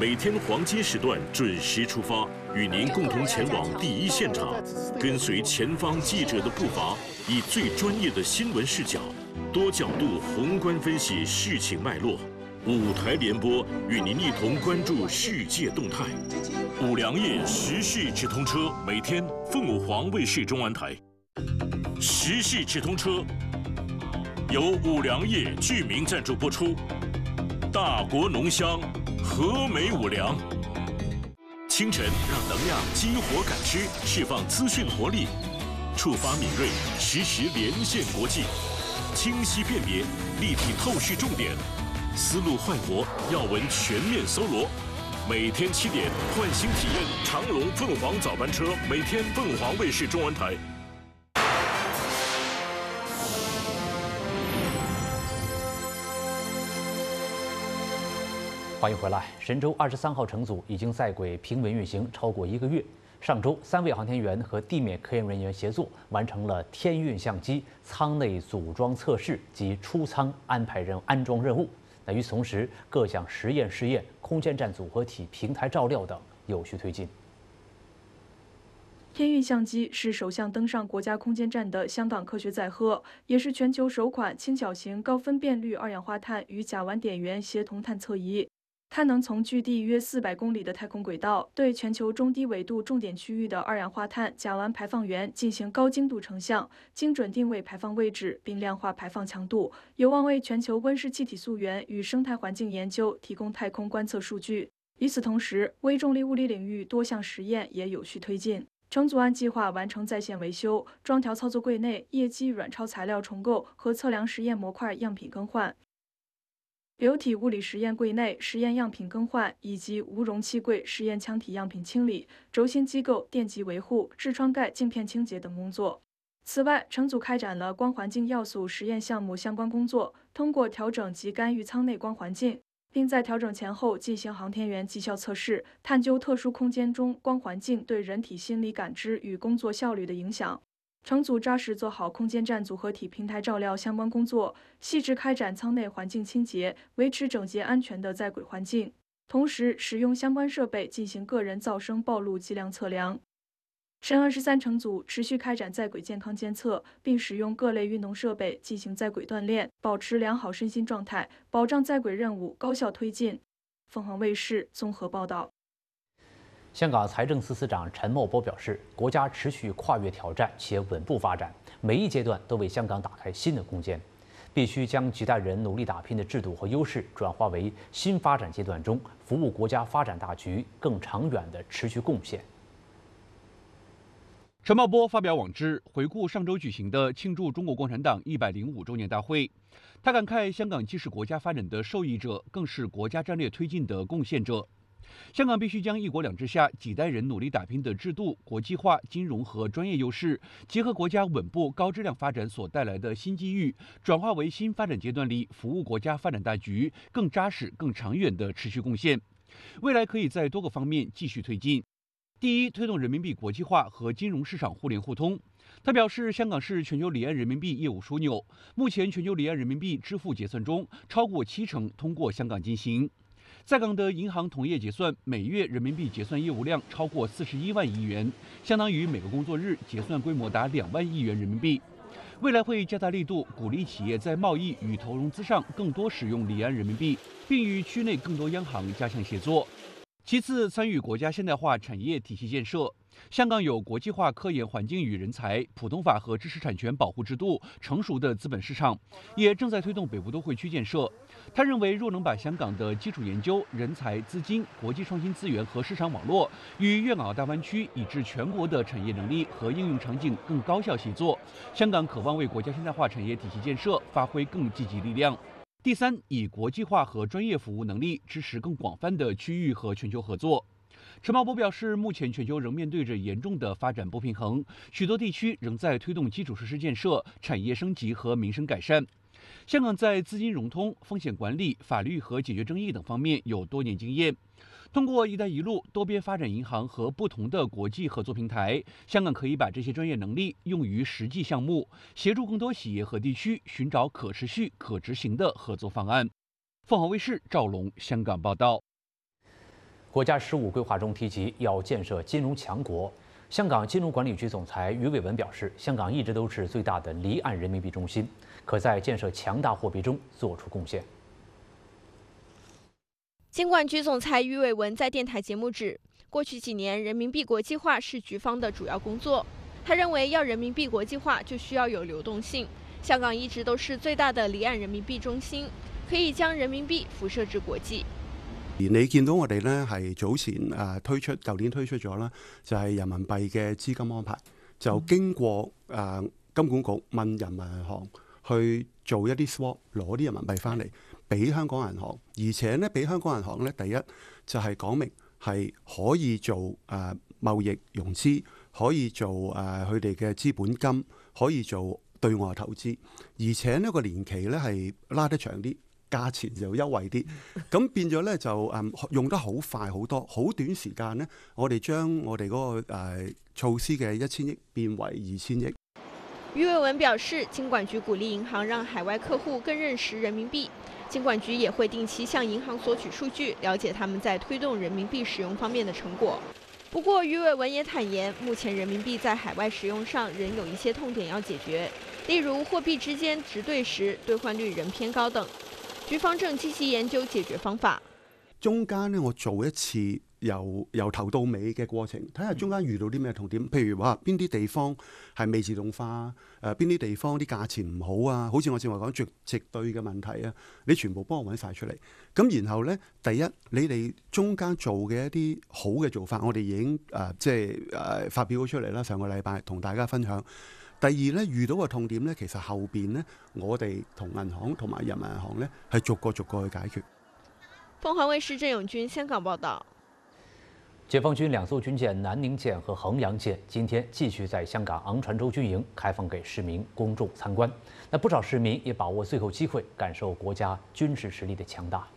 每天黄金时段准时出发，与您共同前往第一现场，跟随前方记者的步伐，以最专业的新闻视角，多角度宏观分析事情脉络。5台联播与您一同关注世界动态。5粮液时事直通车，每天凤凰卫视中文台。时事直通车由5粮液居民赞助播出。大国浓香，和美5粮。清晨让能量激活感知，释放资讯活力，触发敏锐，实时连线国际，清晰辨别，立体透视重点，思路焕活，要闻全面搜罗。每天7点，换新体验长龙凤凰早班车，每天凤凰卫视中文台。 欢迎回来。神舟23号乘组已经在轨平稳运行超过1个月。上周，3位航天员和地面科研人员协作完成了天运相机舱内组装测试及出舱安装任务。与此同时，各项实验、空间站组合体、平台照料等有序推进。 天运相机是首项登上国家空间站的香港科学载荷，也是全球首款轻巧型高分辨率二氧化碳与甲烷碘源协同探测仪。它能从距地约400公里的太空轨道，对全球中低纬度重点区域的二氧化碳、甲烷排放源进行高精度成像，精准定位排放位置，并量化排放强度，有望为全球温室气体溯源与生态环境研究提供太空观测数据。与此同时，微重力物理领域多项实验也有序推进。乘组按计划完成在线维修、装调操作柜内液基软超材料重构和测量实验模块样品更换。流体物理实验柜内实验样品更换以及无容器柜实验腔体样品清理、轴心机构电极维护、痔疮盖镜片清洁等工作。此外，乘组开展了光环境要素实验项目相关工作，通过调整及干预舱内光环境，并在调整前后进行航天员绩效测试，探究特殊空间中光环境对人体心理感知与工作效率的影响。乘组扎实做好空间站组合体平台照料相关工作，细致开展舱内环境清洁，维持整洁安全的在轨环境，同时使用相关设备进行个人噪声暴露剂量测量。神23乘组持续开展在轨健康监测，并使用各类运动设备进行在轨锻炼，保持良好身心状态，保障在轨任务高效推进。凤凰卫视综合报道。 香港财政司司长陈茂波表示，国家持续跨越挑战且稳步发展，每一阶段都为香港打开新的空间，必须将几代人努力打拼的制度和优势转化为新发展阶段中服务国家发展大局更长远的持续贡献。 陈茂波发表网誌，回顾上周举行的庆祝中国共产党105周年大会。他感慨，香港既是国家发展的受益者，更是国家战略推进的贡献者。香港必须将一国两制下几代人努力打拼的制度、国际化、金融和专业优势，结合国家稳步高质量发展所带来的新机遇，转化为新发展阶段里服务国家发展大局更扎实、更长远的持续贡献。未来可以在多个方面继续推进。第一，推动人民币国际化和金融市场互联互通。他表示，香港是全球离岸人民币业务枢纽，目前全球离岸人民币支付结算中，超过70%通过香港进行。在港的银行同业结算每月人民币结算业务量超过41万亿元，相当于每个工作日结算规模达2万亿元人民币。未来会加大力度，鼓励企业在贸易与投融资上更多使用离岸人民币，并与区内更多央行加强协作。其次，参与国家现代化产业体系建设。香港有国际化科研环境与人才、普通法和知识产权保护制度成熟的资本市场，也正在推动北部都会区建设。他认为，若能把香港的基础研究、人才、资金、国际创新资源和市场网络与粤港澳大湾区以至全国的产业能力和应用场景更高效协作，香港渴望为国家现代化产业体系建设发挥更积极力量。第三，以国际化和专业服务能力支持更广泛的区域和全球合作。陈茂波表示，目前全球仍面对着严重的发展不平衡，许多地区仍在推动基础设施建设、产业升级和民生改善。香港在资金融通、风险管理、法律和解决争议等方面有多年经验。通过“一带一路”多边发展银行和不同的国际合作平台，香港可以把这些专业能力用于实际项目，协助更多企业和地区寻找可持续、可执行的合作方案。凤凰卫视赵龙香港报道。 国家“15”规划中提及要建设金融强国。香港金融管理局总裁余伟文表示，香港一直都是最大的离岸人民币中心，可在建设强大货币中做出贡献。 金管局总裁余伟文在电台节目指，过去几年人民币国际化是局方的主要工作。他认为，要人民币國際化就需要有流動性。香港一直都是最大的離岸人民幣中心，可以將人民幣輻射至國際。 而你見到我哋呢係早前舊年推出咗啦，就係人民幣嘅資金安排，就經過金管局問人民銀行去做一啲 swap， 攞啲人民幣翻嚟俾香港銀行，而且呢俾香港銀行呢，第一就係講明係可以做貿易融資。可以做佢哋嘅資本金，可以做對外投資，而且呢個年期咧係拉得長啲，價錢就優惠啲，咁變咗咧就用得好快好多，好短時間呢，我哋將我哋嗰個措施嘅1000億變為2000億。 余偉文表示，金管局鼓勵銀行讓海外客戶更認識人民幣，金管局也會定期向銀行索取數據，了解他們在推動人民幣使用方面的成果。不過，余偉文也坦言，目前人民幣在海外使用上仍有一些痛點要解決，例如貨幣之間直對時兌換率仍偏高等。局方正積極研究解決方法。 中間呢，我做一次由頭到尾嘅過程，睇下中間遇到啲咩痛點，譬如話邊啲地方係未自動化，邊啲地方啲價錢唔好啊，好似我正話講直對嘅問題啊，你全部幫我揾晒出嚟。咁然後呢，第一你哋中間做嘅一啲好嘅做法，我哋已經發表咗出嚟啦，上個禮拜同大家分享。第二呢，遇到嘅痛點呢，其實後邊呢，我哋同銀行同埋人民銀行呢，係逐個去解決。 鳳凰衛視鄭永軍香港報道。 解放軍2艘軍艦南寧艦和衡陽艦今天繼續在香港昂船洲軍營開放給市民公眾參觀。那不少市民也把握最後機會，感受國家軍事實力的強大。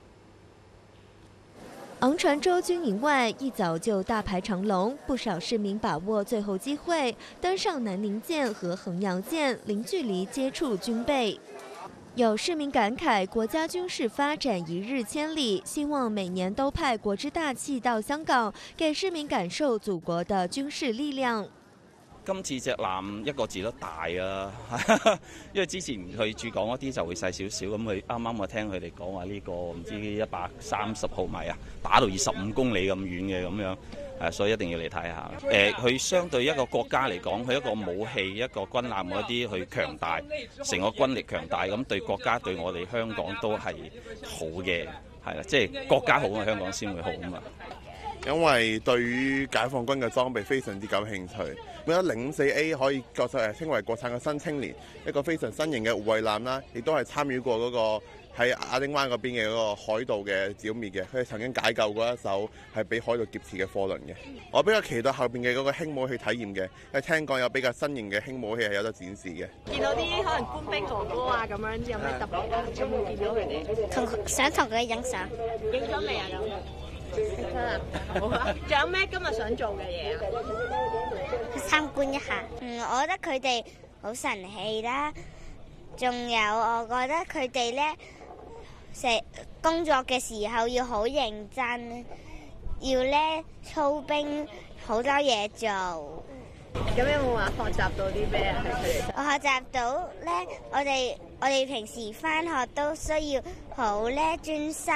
昂船洲軍營外一早就大排長龍，不少市民把握最後機會，登上南寧艦和衡陽艦，零距離接觸軍備。有市民感慨，國家軍事發展一日千里，希望每年都派國之大器到香港，給市民感受祖國的軍事力量。 今次隻艦一個字都大啊，因為之前去駐港嗰啲就會細少少，咁佢啱啱我聽佢哋講話呢個唔知130毫米啊，打到25公里咁遠嘅咁樣，所以一定要嚟睇下。佢相對一個國家嚟講，佢一個武器、一個軍艦嗰啲佢強大，成個軍力強大，咁對國家對我哋香港都係好嘅，係啦，即係國家好啊，香港先會好啊嘛。 因為對於解放軍嘅裝備非常之感興趣，覺得04A 可以稱為國產嘅新青年，一個非常新型嘅護衛艦啦，亦都係參與過嗰個喺亞丁灣嗰邊嘅嗰個海盜嘅剿滅嘅，佢哋曾經解救過一艘係俾海盜劫持嘅貨輪嘅。我比較期待後邊嘅嗰個輕武器體驗嘅，因為聽講有比較新型嘅輕武器係有得展示嘅。見到啲可能官兵哥哥啊咁樣，有咩特別啊？有冇見到佢哋？ 想同佢影相。 影咗未啊？咁？好啊！仲有咩今日想做嘅嘢啊？ 參觀一下。我覺得佢哋好神氣啦。仲有，我覺得佢哋咧工作嘅時候要好認真，要咧操兵好多嘢做。 咁有冇話學習到啲咩啊？ 我學習到咧，我哋平時返學都需要好咧專心。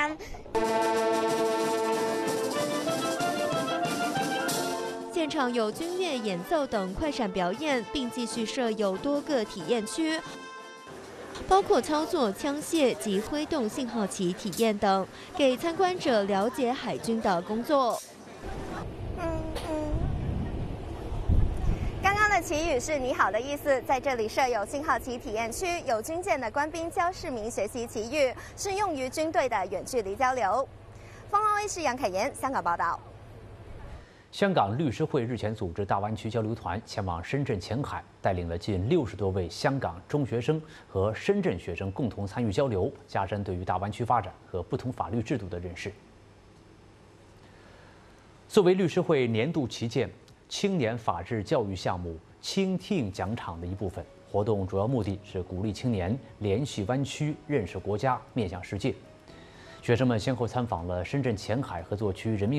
現場有軍樂演奏等快閃表演，並繼續設有多個體驗區，包括操作槍械及揮動信號旗體驗等，給參觀者了解海軍的工作。 剛剛的旗語是你好的意思，在這裡設有信號旗體驗區，有軍艦的官兵教市民學習旗語，是用於軍隊的遠距離交流。鳳凰衛視楊凱妍香港報道。 香港律師會日前組織大灣區交流團前往深圳前海，帶領了近60多位香港中學生和深圳學生共同參與交流，加深對於大灣區發展和不同法律制度的認識。作為律師會年度旗艦青年法治教育項目傾聽講場的一部分，活動主要目的是鼓勵青年聯繫灣區，認識國家，面向世界。學生們先後參訪了深圳前海合作區人民